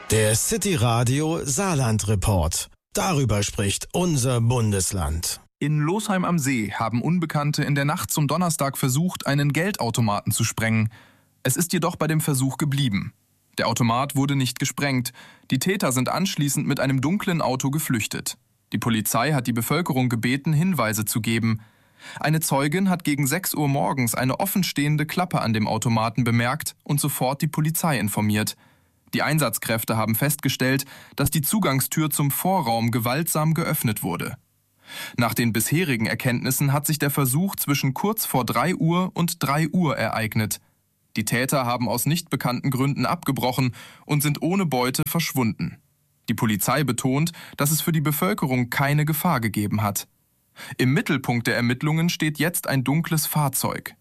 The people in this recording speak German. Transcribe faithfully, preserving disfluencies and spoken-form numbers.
Der City Radio Saarland Report. Darüber spricht unser Bundesland. In Losheim am See haben Unbekannte in der Nacht zum Donnerstag versucht, einen Geldautomaten zu sprengen. Es ist jedoch bei dem Versuch geblieben. Der Automat wurde nicht gesprengt. Die Täter sind anschließend mit einem dunklen Auto geflüchtet. Die Polizei hat die Bevölkerung gebeten, Hinweise zu geben. Eine Zeugin hat gegen sechs Uhr morgens eine offenstehende Klappe an dem Automaten bemerkt und sofort die Polizei informiert. Die Einsatzkräfte haben festgestellt, dass die Zugangstür zum Vorraum gewaltsam geöffnet wurde. Nach den bisherigen Erkenntnissen hat sich der Versuch zwischen kurz vor drei Uhr und drei Uhr ereignet. Die Täter haben aus nicht bekannten Gründen abgebrochen und sind ohne Beute verschwunden. Die Polizei betont, dass es für die Bevölkerung keine Gefahr gegeben hat. Im Mittelpunkt der Ermittlungen steht jetzt ein dunkles Fahrzeug.